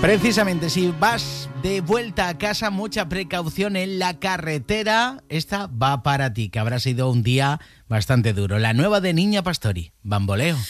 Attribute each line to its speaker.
Speaker 1: Precisamente, si vas de vuelta a casa, mucha precaución en la carretera. Esta va para ti, que habrá sido un día bastante duro. La nueva de Niña Pastori, Bamboleo.